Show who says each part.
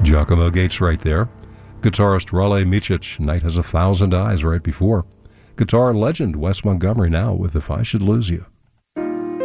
Speaker 1: Giacomo Gates right there. Guitarist Raleigh Micic, Night Has a Thousand Eyes right before. Guitar legend Wes Montgomery now with If I Should Lose You.